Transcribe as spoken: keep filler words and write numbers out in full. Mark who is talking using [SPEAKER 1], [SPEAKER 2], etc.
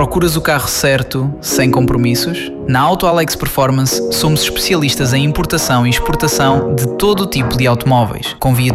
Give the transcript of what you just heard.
[SPEAKER 1] Procuras o carro certo, sem compromissos? Na Auto Alex Performance somos especialistas em importação e exportação de todo o tipo de automóveis, com